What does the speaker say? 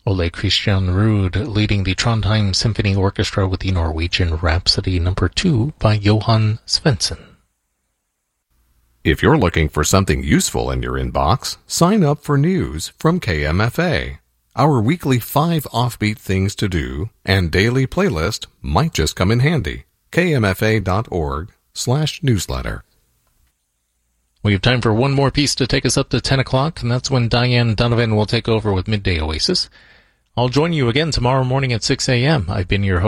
Ole Christian Ruud leading the Trondheim Symphony Orchestra with the Norwegian Rhapsody No. 2 by Johan Svensson. If you're looking for something useful in your inbox, sign up for news from KMFA. Our weekly 5 offbeat things to do and daily playlist might just come in handy. kmfa.org/newsletter. We have time for one more piece to take us up to 10 o'clock, and that's when Diane Donovan will take over with Midday Oasis. I'll join you again tomorrow morning at 6 a.m. I've been your host.